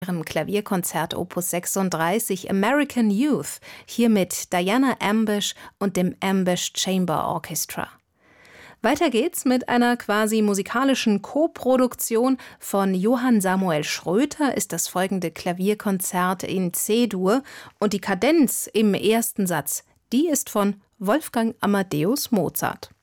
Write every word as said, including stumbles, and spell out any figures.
Ihrem Klavierkonzert Opus sechsunddreißig American Youth, hier mit Diana Ambush und dem Ambush Chamber Orchestra. Weiter geht's mit einer quasi musikalischen Koproduktion. Von Johann Samuel Schröter ist das folgende Klavierkonzert in C-Dur und die Kadenz im ersten Satz, die ist von Wolfgang Amadeus Mozart.